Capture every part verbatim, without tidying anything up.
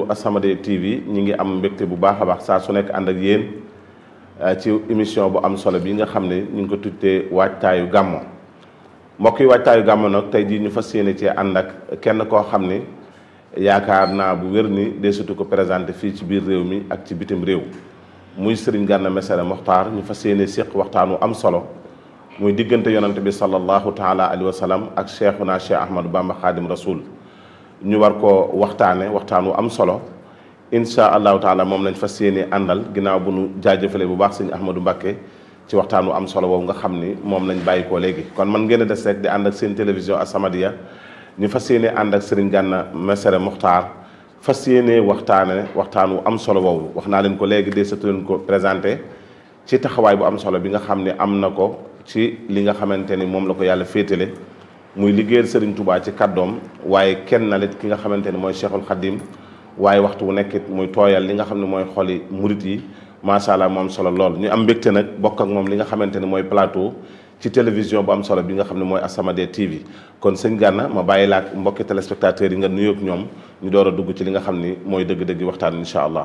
As-Samadiyya T V ñi ngi am mbégte bu baax a baax saa su nekk ànd ak yéen ci émission bu am solo bi nga xam ne ñu ngi ko tuddee waajtaayu gàmmo mbokk yi waajtaayu gàmmo nag tey jii ñu fas yéene cee ànd ak kenn koo xam ne yaakaar naa bu wér ni desutu ko présenté fii ci biir réew mi ak ci bitim réew muy Serigne Gana Messere Mokhtar ñu fas yéene séq waxtaanu am solo muy diggante yonante bi sallallahu taala alayhi wa sallam ak cheikhuna Cheikh Ahmadou Bamba Khadim Rasoul ñu war koo waxtaane waxtaanu am solo insha allahu taala moom lañ fas yéene àndal ginnaaw bu nu jaajëfale bu baax sëñ Ahmadou Mbacké ci waxtaanu am solo boobu nga xam ni moom lañ bàyyi koo léegi kon man ngeen a des rek di ànd ak seen télévision As-Samadiyya ñu fas yéene ànd ak Serigne Gana Messere Mokhtar fas yéene waxtaane waxtaanu am solo boobu wax naa leen ko léegi de satu leen ko présenté ci taxawaay bu am solo bi nga xam ne am na ko ci li nga xamante ni moom la ko yàlla féetale muy liggéeyal Serigne Touba ci kàddoom waaye kenn na lit ki nga xamante ni mooy Cheikhul Khadim waaye waxtu wu nekkit muy tooyal li nga xam ne mooy xoli murit yi macha allah moom solo lool ñu am mbégte nag bokk ak moom li nga xamante ni mooy plateau ci télévision bu am solo bi nga xam ne mooy As-Samadiyya T V kon sëñ Gana ma bàyyi la ak mbokki téléspectateurs yi nga nuyoog ñoom ñu door a dugg ci li nga xam ni mooy dëgg-dëgg waxtaan incha allah.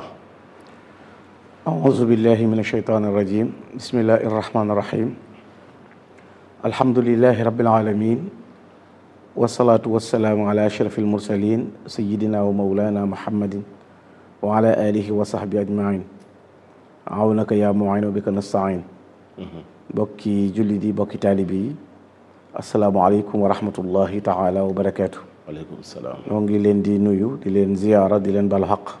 auzu billahi min ashaytani rajim bismillahi rahmani rahim alhamdulillahi rabbil alamin wasalaatu wasalaamu ala ashraf almursalin sayidina wa maulana muhammadin wa ala alihi wa sahbi ajmain awnaka ya muin wa bika nastain bokki julli di bokki taalibi yi asalaamualeykum wa rahmatullahi taala wa barakaatu. waaleykum salaam. ñoo ngi leen di nuyu di leen ziyaara di leen balu xaq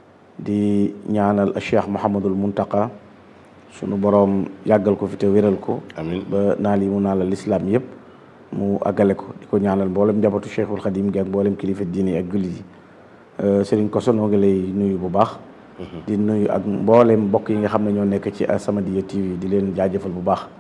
di ñaanal Cheikh Mouhamadul Muntaqa sunu boroom yàggal ko fi te wéral ko. amiin ba naal yi mu naalal lislaam yëpp mu àggale ko di ko ñaanal mboolem njabootu Cheikhul Khadim gi ak mboolem kilifa diine ak julli yi Serigne Kosso noo ngi lay nuyu bu baax. di nuyu ak mboolem mbokk yi nga xam ne ñoo nekk ci As-Samadiyya T V di leen jaajëfal bu baax.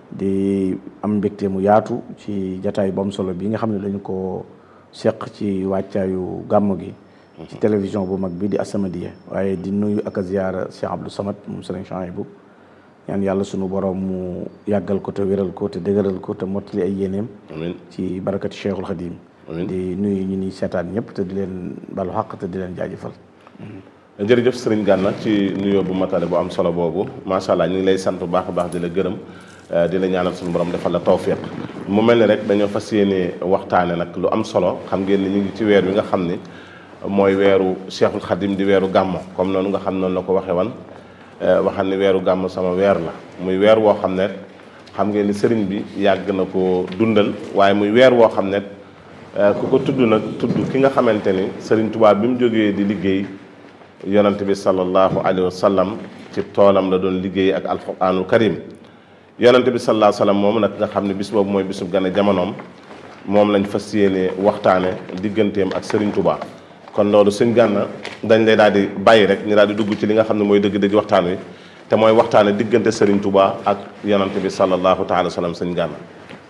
di am mbégte mu yaatu ci jataay bu am solo bi nga xam ne dañu ko seq ci wàccaayu gàmm gi. ci télévision bu mag bi di As-Samadiyya waaye di nuyu ak a ziyaara Cheikh Abdou Samad moom Serigne Chouaïbou ñaan yàlla sunu borom mu yàggal ko te wéral ko te dëgëral ko te mottali ay yéeneem. amiin ci barakati Cheikhul Khadim. di nuyu ñu ni seetaan ñëpp te di leen balu xaq te di leen jaajëfal. jërëjëf Serigne Gana ci nuyoo bu matale bu am solo boobu macha allah ñu ngi lay sant bu baax a baax di la gërëm di la ñaanal suñu borom defal la tawfiq mu mel ni rek dañoo fas yéene waxtaane nag lu am solo xam ngeen ni ñu ngi ci weer wi nga xam ni mooy weeru Cheikhul Khadim di weeru gàmmo comme noonu nga xam noonu la ko waxee wan waxal ni weeru gàmmo sama weer la muy weer woo xam ne xam ngeen ni sëriñ bi yàgg na ko dundal waaye muy weer woo xam ne ku ko tudd nag tudd ki nga xamante ni Sëriñ Tuubaa bi mu jógee di liggéey yonante bi sallallahu alayhi wa sallam ci toolam la doon liggéey ak alquranul karim yonante bi sallallahu alayhi wa sallam moom nag nga xam ne bis boobu mooy bisu gane jamonoom moom lañ fas yéene waxtaane digganteem ak Serigne Touba kon loolu sëñ Gana dañ lay daal di bàyyi rek ñu daal di dugg ci li nga xam ne mooy dëgg-dëgg waxtaan wi te mooy waxtaane diggante Serigne Touba ak yonante bi sallallahu taala wa sallam sëñ Gana.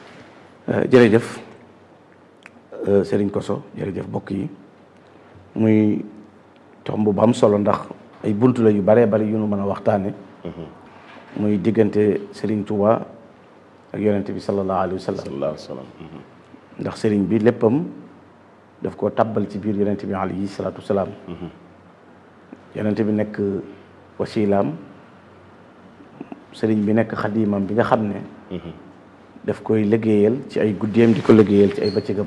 jërëjëf Serigne Kosso jërëjëf mbokk yi muy tomb bu am solo ndax ay buntu la yu baree bari yu nu mën a waxtaane muy diggante Serigne Touba ak yonente bi sallallahu alayhi wa sallam sallallahu alayhi wa sallam ndax Serigne bi léppam daf koo tabbal ci biir yonente bi alayhi salaatu wasalaam yonente bi nekk wasilaam Serigne bi nekk xadimam bi nga xam ne daf koy liggéeyal ci ay guddeem di ko liggéeyal ci ay bëccëgam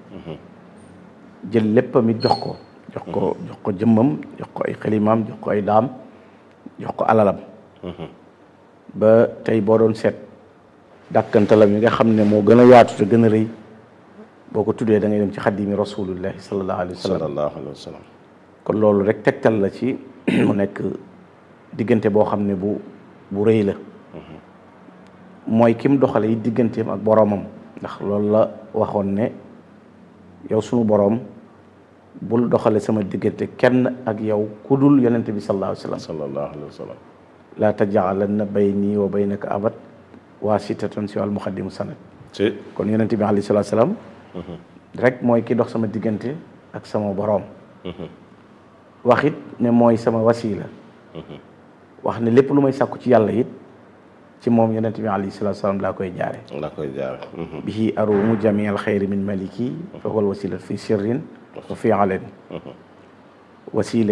jël léppam it jox ko jox ko jox ko jëmmam jox ko ay xalimaam jox ko ay daam jox ko alalam ba tey boo doon seet dàkkantalam yi nga xam ne moo gën a yaatu te gën a rëy boo ko tuddee da ngay dem ci xaddimi rasulullahi sallallahu alayhi wa sallam sallallahu alayhi wa sallam kon loolu rek tegtal la ci mu nekk diggante boo xam ne bu bu rëy la mooy kim doxale yi digganteem ak boroomam ndax loolu la waxoon ne yow sunu boroom bul doxale sama diggante kenn ak yow ku dul yonente bi sallallahu alayhi wa sallam sallallahu alayhi wa sallam laa tajaalanna bayni wa baynaka abad waasitatan si wàl muxaddimu sanad kon yonente bi alayhi salaatu salaam rek mooy ki dox sama diggante ak sama boroom wax it ne mooy sama wasila wax ne lépp lu may sàkku ci yàlla it ci moom yonente bi alayhi salaatu salaam laa koy jaare laa koy jaare bihi arumu jami al xayri min maliki fa huwa al wasila fi sirrin wa fi alani wasila